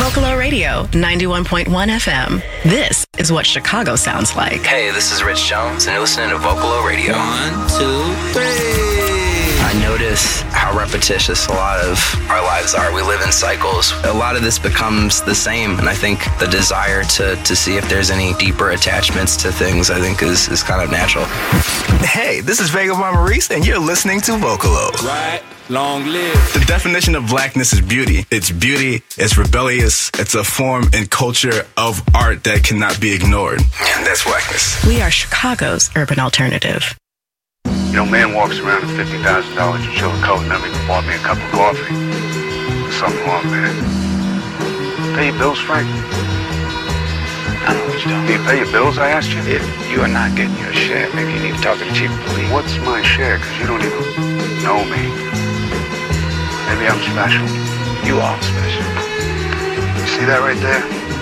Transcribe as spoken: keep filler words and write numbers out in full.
Vocalo Radio, ninety-one point one F M. This is what Chicago sounds like. Hey, this is Rich Jones, and you're listening to Vocalo Radio. One, two, three. I notice how repetitious a lot of our lives are. We live in cycles. A lot of this becomes the same, and I think the desire to, to see if there's any deeper attachments to things, I think, is, is kind of natural. Hey, this is Vagabond Maurice, and you're listening to Vocalo. Right, long live. The definition of blackness is beauty. It's beauty, it's rebellious, it's a form and culture of art that cannot be ignored. And that's blackness. We are Chicago's urban alternative. You know, man walks around with fifty thousand dollars in short coat and never even bought me a cup of coffee. There's something wrong, man. Pay your bills, Frank? I know what you're doing. Do you pay your bills, I asked you? If you are not getting your share, maybe you need to talk to the chief of police. What's my share? Because you don't even know me. Maybe I'm special. You are special. You see that right there?